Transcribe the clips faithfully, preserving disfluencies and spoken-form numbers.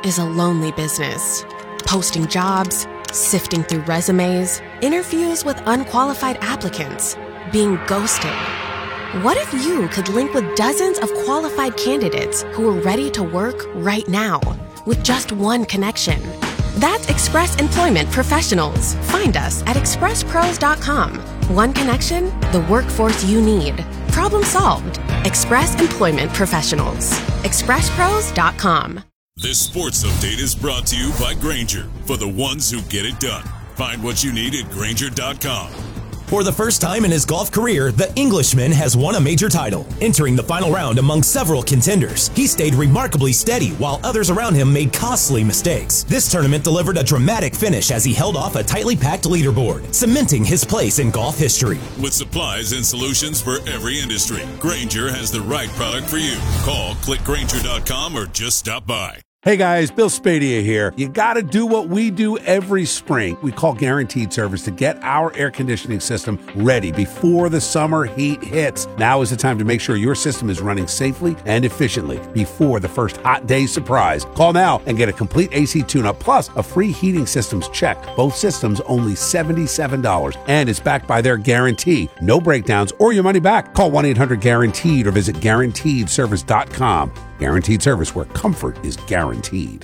is a lonely business. Posting jobs, sifting through resumes, interviews with unqualified applicants, being ghosted. What if you could link with dozens of qualified candidates who are ready to work right now with just one connection? That's Express Employment Professionals. Find us at express pros dot com. One connection, the workforce you need. Problem solved. Express Employment Professionals. express pros dot com. This sports update is brought to you by Grainger, for the ones who get it done. Find what you need at grainger dot com. For the first time in his golf career, the Englishman has won a major title, entering the final round among several contenders. He stayed remarkably steady while others around him made costly mistakes. This tournament delivered a dramatic finish as he held off a tightly packed leaderboard, cementing his place in golf history. With supplies and solutions for every industry, Grainger has the right product for you. Call, click grainger dot com, or just stop by. Hey guys, Bill Spadia here. You got to do what we do every spring. We call Guaranteed Service to get our air conditioning system ready before the summer heat hits. Now is the time to make sure your system is running safely and efficiently before the first hot day surprise. Call now and get a complete A C tune-up plus a free heating systems check. Both systems only seventy-seven dollars, and it's backed by their guarantee. No breakdowns or your money back. Call one eight hundred guaranteed or visit guaranteed service dot com. Guaranteed Service, where comfort is guaranteed.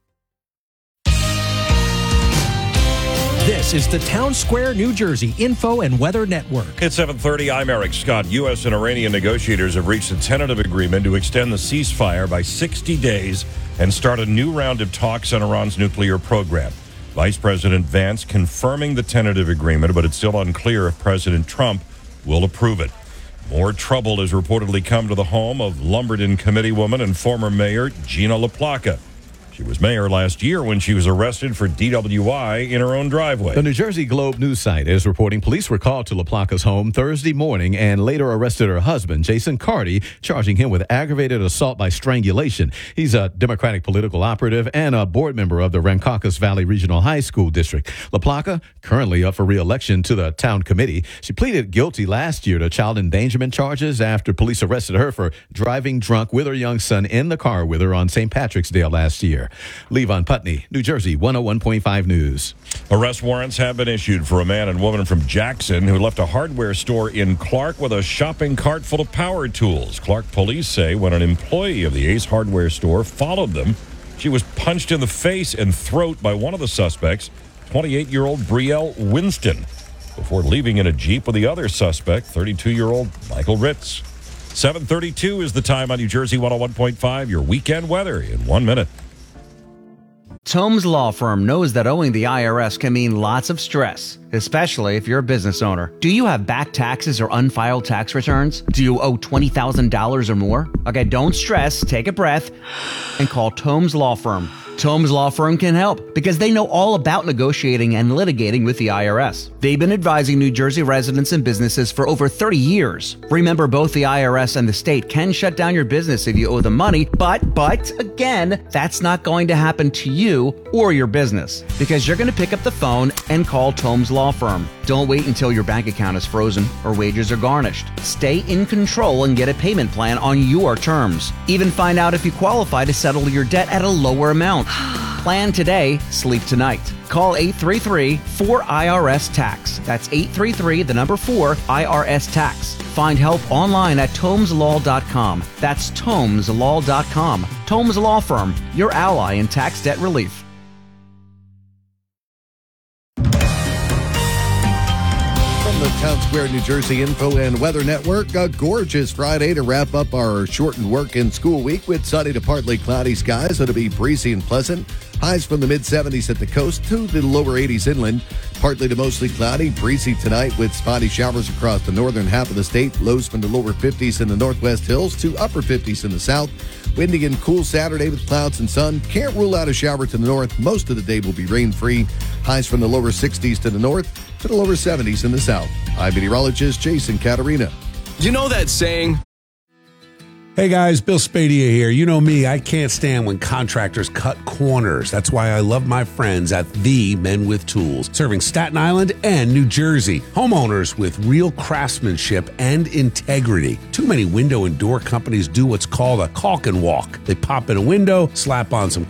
This is the Town Square, New Jersey Info and Weather Network. It's seven thirty. I'm Eric Scott. U S and Iranian negotiators have reached a tentative agreement to extend the ceasefire by sixty days and start a new round of talks on Iran's nuclear program. Vice President Vance confirming the tentative agreement, but it's still unclear if President Trump will approve it. More trouble has reportedly come to the home of Lumberton committeewoman and former mayor Gina LaPlaca. She was mayor last year when she was arrested for D W I in her own driveway. The New Jersey Globe news site is reporting police were called to LaPlaca's home Thursday morning and later arrested her husband, Jason Carty, charging him with aggravated assault by strangulation. He's a Democratic political operative and a board member of the Rancocas Valley Regional High School District. LaPlaca, currently up for re-election to the town committee, she pleaded guilty last year to child endangerment charges after police arrested her for driving drunk with her young son in the car with her on Saint Patrick's Day last year. Levon Putney, New Jersey, one oh one point five News. Arrest warrants have been issued for a man and woman from Jackson who left a hardware store in Clark with a shopping cart full of power tools. Clark police say when an employee of the Ace Hardware store followed them, she was punched in the face and throat by one of the suspects, twenty-eight-year-old Brielle Winston, before leaving in a Jeep with the other suspect, thirty-two-year-old Michael Ritz. seven thirty-two is the time on New Jersey one oh one point five. Your weekend weather in one minute. Tomes Law Firm knows that owing the I R S can mean lots of stress, especially if you're a business owner. Do you have back taxes or unfiled tax returns? Do you owe twenty thousand dollars or more? Okay, don't stress, take a breath, and call Tomes Law Firm. Tomes Law Firm can help because they know all about negotiating and litigating with the I R S. They've been advising New Jersey residents and businesses for over thirty years. Remember, both the I R S and the state can shut down your business if you owe them money, but, but, again, that's not going to happen to you or your business because you're going to pick up the phone and call Tomes Law Firm. Don't wait until your bank account is frozen or wages are garnished. Stay in control and get a payment plan on your terms. Even find out if you qualify to settle your debt at a lower amount. Plan today, sleep tonight. Call eight three three, four I R S, T A X. That's eight three three, the number four, I R S, T A X. Find help online at tomes law dot com. That's tomes law dot com. Tomes Law Firm, your ally in tax debt relief. The Town Square, New Jersey Info and Weather Network. A gorgeous Friday to wrap up our shortened work and school week with sunny to partly cloudy skies. It'll be breezy and pleasant. Highs from the mid seventies at the coast to the lower eighties inland. Partly to mostly cloudy, breezy tonight with spotty showers across the northern half of the state. Lows from the lower fifties in the northwest hills to upper fifties in the south. Windy and cool Saturday with clouds and sun. Can't rule out a shower to the north. Most of the day will be rain-free. Highs from the lower sixties to the north to the lower seventies in the south. I'm meteorologist Jason Caterina. You know that saying? Hey guys, Bill Spadia here. You know me, I can't stand when contractors cut corners. That's why I love my friends at The Men with Tools, serving Staten Island and New Jersey. Homeowners with real craftsmanship and integrity. Too many window and door companies do what's called a caulk and walk. They pop in a window, slap on some